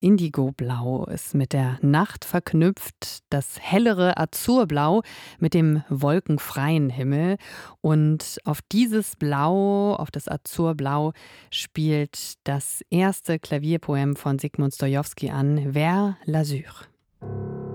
Indigoblau ist mit der Nacht verknüpft, das hellere Azurblau mit dem wolkenfreien Himmel. Und auf dieses Blau, auf das Azurblau, spielt das erste Klavierpoem von Sigmund Stojowski an, Vers l'Azur.